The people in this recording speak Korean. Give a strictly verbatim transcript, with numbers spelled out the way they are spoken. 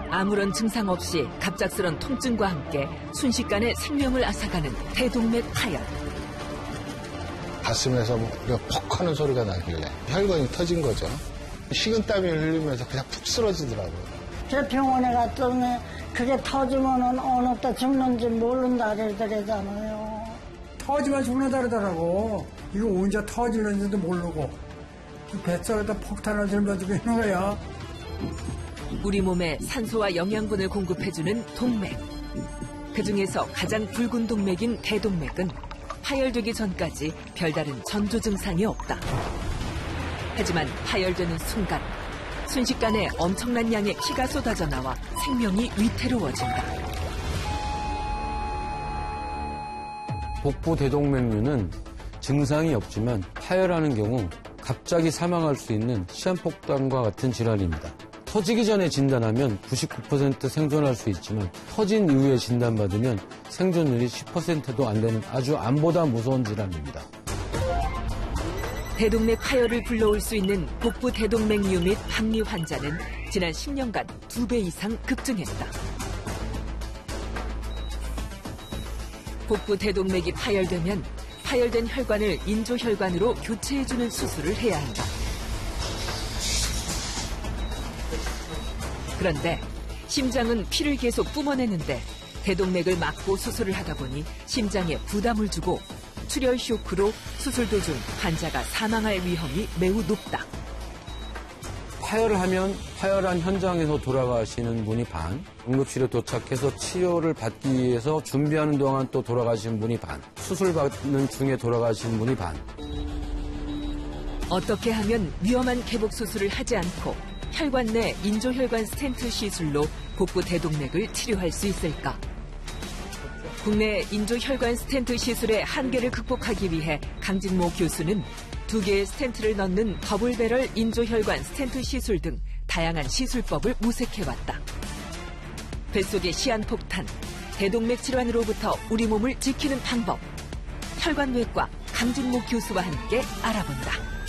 아무런 증상 없이 갑작스런 통증과 함께 순식간에 생명을 앗아가는 대동맥 파열. 가슴에서 우리가 퍽 하는 소리가 나길래 혈관이 터진 거죠. 식은땀이 흘리면서 그냥 푹 쓰러지더라고요. 제 병원에 갔더니 그게 터지면은 어느 때 죽는지 모른다 그러더라잖아요. 터지면 죽는다 그러더라고. 이거 언제 터지는지도 모르고 뱃속에다 폭탄을 짊어지고 있는 거야. 우리 몸에 산소와 영양분을 공급해주는 동맥. 그중에서 가장 굵은 동맥인 대동맥은 파열되기 전까지 별다른 전조 증상이 없다. 하지만 파열되는 순간 순식간에 엄청난 양의 피가 쏟아져 나와 생명이 위태로워진다. 복부 대동맥류는 증상이 없지만 파열하는 경우 갑자기 사망할 수 있는 시한폭탄과 같은 질환입니다. 터지기 전에 진단하면 구십구 퍼센트 생존할 수 있지만 터진 이후에 진단받으면 생존율이 십 퍼센트도 안 되는 아주 암보다 무서운 질환입니다. 대동맥 파열을 불러올 수 있는 복부 대동맥류 및 박리 환자는 지난 십 년간 두 배 이상 급증했다. 복부 대동맥이 파열되면 파열된 혈관을 인조혈관으로 교체해주는 수술을 해야 한다. 그런데 심장은 피를 계속 뿜어내는데 대동맥을 막고 수술을 하다 보니 심장에 부담을 주고 출혈 쇼크로 수술 도중 환자가 사망할 위험이 매우 높다. 파열을 하면 파열한 현장에서 돌아가시는 분이 반, 응급실에 도착해서 치료를 받기 위해서 준비하는 동안 또 돌아가신 분이 반, 수술 받는 중에 돌아가신 분이 반. 어떻게 하면 위험한 개복 수술을 하지 않고 혈관 내 인조혈관 스텐트 시술로 복부 대동맥을 치료할 수 있을까? 국내 인조혈관 스텐트 시술의 한계를 극복하기 위해 강진모 교수는 두 개의 스텐트를 넣는 더블배럴 인조혈관 스텐트 시술 등 다양한 시술법을 모색해왔다. 뱃속의 시한폭탄, 대동맥 질환으로부터 우리 몸을 지키는 방법, 혈관외과 강진모 교수와 함께 알아본다.